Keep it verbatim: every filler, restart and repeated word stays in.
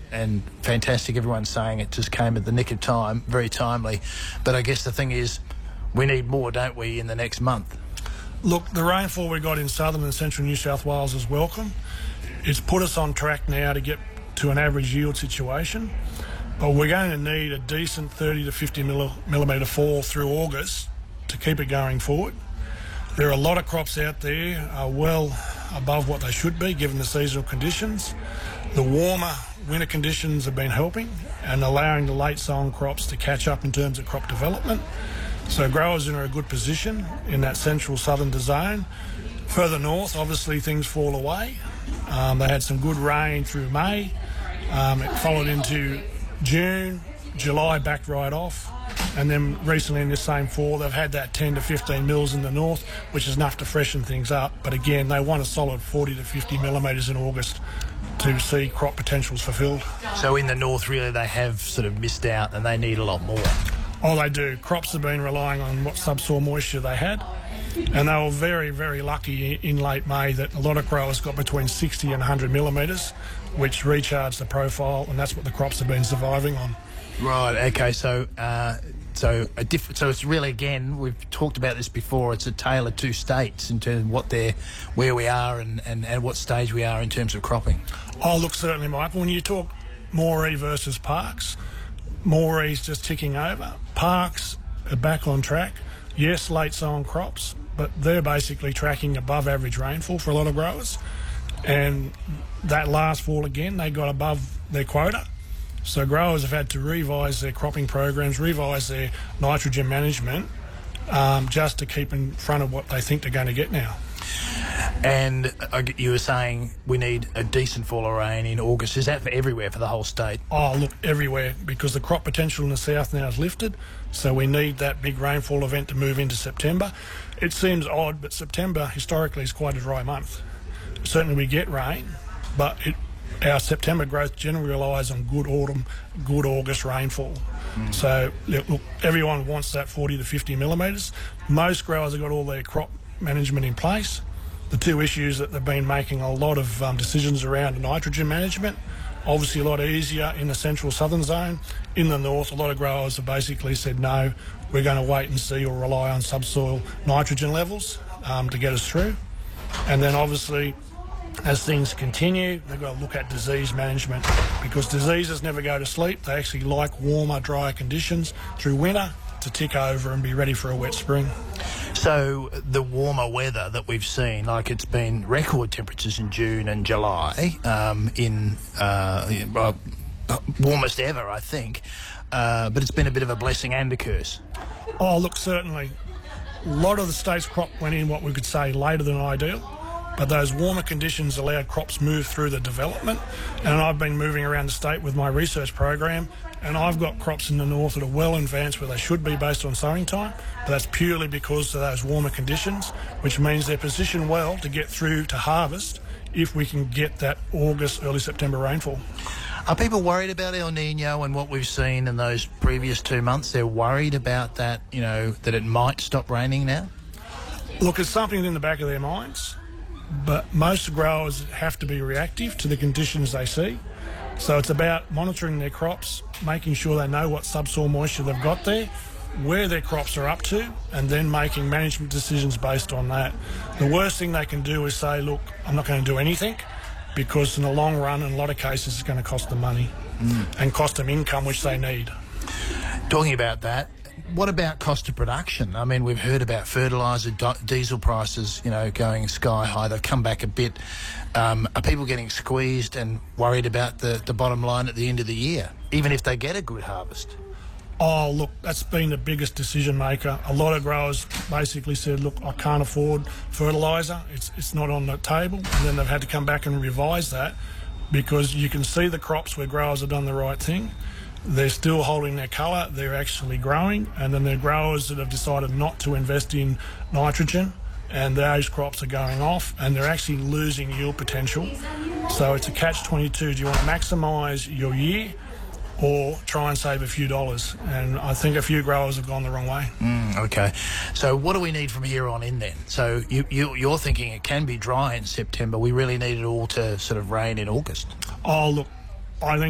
and fantastic. Everyone's saying it just came at the nick of time, very timely. But I guess the thing is, we need more, don't we, in the next month? Look, the rainfall we got in southern and central New South Wales is welcome. It's put us on track now to get to an average yield situation, but we're going to need a decent thirty to fifty millimetre fall through August to keep it going forward. There are a lot of crops out there are well above what they should be given the seasonal conditions. The warmer winter conditions have been helping and allowing the late sown crops to catch up in terms of crop development. So growers are in a good position in that central southern zone. Further north, obviously things fall away. Um, they had some good rain through May. Um, it followed into June, July backed right off. And then recently in this same fall, they've had that ten to fifteen mils in the north, which is enough to freshen things up. But again, they want a solid forty to fifty millimetres in August to see crop potentials fulfilled. So in the north, really, they have sort of missed out and they need a lot more. Oh, they do. Crops have been relying on what subsoil moisture they had. And they were very, very lucky in late May that a lot of growers got between sixty and one hundred millimetres, which recharged the profile, and that's what the crops have been surviving on. Right, okay, so uh, so a diff- so it's really, again, we've talked about this before, it's a tale of two states in terms of what they're, where we are and, and, and what stage we are in terms of cropping. Oh, look, certainly, Michael. When you talk Moree versus Parkes, Moree's just ticking over. Parkes are back on track. Yes, late sown crops, but they're basically tracking above average rainfall for a lot of growers. And that last fall again, they got above their quota. So growers have had to revise their cropping programs, revise their nitrogen management, um, just to keep in front of what they think they're going to get now. And uh, you were saying we need a decent fall of rain in August. Is that for everywhere, for the whole state? Oh, look, everywhere, because the crop potential in the south now is lifted, so we need that big rainfall event to move into September. It seems odd, but September historically is quite a dry month. Certainly we get rain, but it, our September growth generally relies on good autumn, good August rainfall. Mm. So, look, everyone wants that forty to fifty millimetres. Most growers have got all their crop management in place. The two issues that they've been making a lot of um, decisions around are nitrogen management. Obviously a lot easier in the central southern zone. In the north, a lot of growers have basically said, no, we're going to wait and see or rely on subsoil nitrogen levels um, to get us through. And then obviously, as things continue, they've got to look at disease management, because diseases never go to sleep. They actually like warmer, drier conditions through winter to tick over and be ready for a wet spring. So the warmer weather that we've seen, like it's been record temperatures in June and July, um, in uh, uh, warmest ever, I think, uh, but it's been a bit of a blessing and a curse. Oh, look, certainly. A lot of the state's crop went in what we could say later than ideal, but those warmer conditions allowed crops move through the development. And I've been moving around the state with my research program, and I've got crops in the north that are well advanced where they should be based on sowing time, but that's purely because of those warmer conditions, which means they're positioned well to get through to harvest if we can get that August, early September rainfall. Are people worried about El Nino and what we've seen in those previous two months? They're worried about that, you know, that it might stop raining now? Look, it's something in the back of their minds, but most growers have to be reactive to the conditions they see. So it's about monitoring their crops, making sure they know what subsoil moisture they've got there, where their crops are up to, and then making management decisions based on that. The worst thing they can do is say, look, I'm not going to do anything, because in the long run, in a lot of cases, it's going to cost them money mm. and cost them income, which they need. Talking about that, what about cost of production? I mean, we've heard about fertiliser, diesel prices, you know, going sky high. They've come back a bit. Um, are people getting squeezed and worried about the, the bottom line at the end of the year, even if they get a good harvest? Oh, look, that's been the biggest decision maker. A lot of growers basically said, look, I can't afford fertiliser. It's, it's not on the table. And then they've had to come back and revise that, because you can see the crops where growers have done the right thing. They're still holding their colour, they're actually growing, and then there are growers that have decided not to invest in nitrogen, and those crops are going off and they're actually losing yield potential. So it's a catch twenty-two. Do you want to maximise your year or try and save a few dollars? And I think a few growers have gone the wrong way. Mm, okay. So what do we need from here on in then? So you, you, you're thinking it can be dry in September. We really need it all to sort of rain in August. Oh, look, I think